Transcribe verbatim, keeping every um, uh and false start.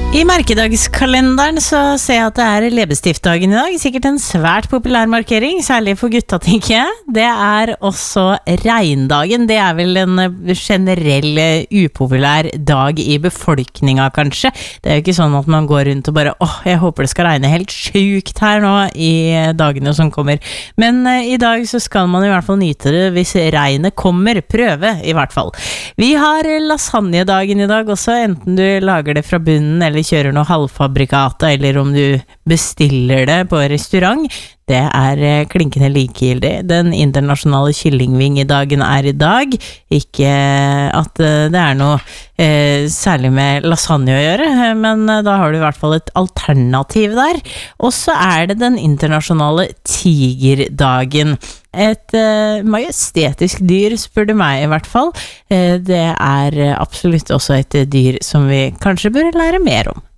I merkedagskalenderen så ser jeg at det er leppestiftdagen i dag. Sikkert en svært populær markering, særlig for gutta, tenker jeg. Det er også regndagen. Det er vel en generell upopulær dag i befolkninga, kanskje. Det er jo ikke sånn at man går rundt og bare åh, jeg håper det skal regne helt sjukt her nå i dagene som kommer. Men i dag så skal man i hvert fall nyte det hvis regnet kommer. Prøve, i hvert fall. Vi har lasagnedagen i dag også, enten du lager det fra bunnen eller kjører noe halvfabrikata, eller om du bestiller det på restaurant. Det er klinkende likegyldig. Den internasjonale kyllingvingedagen er i dag. Ikke at det er noe eh, særlig med lasagne å gjøre, men da har du i hvert fall et alternativ der. Og så er det den internasjonale tigerdagen. Et eh, majestetisk dyr, spør du meg i hvert fall. Eh, det er absolutt også et dyr som vi kanskje bør lære mer om.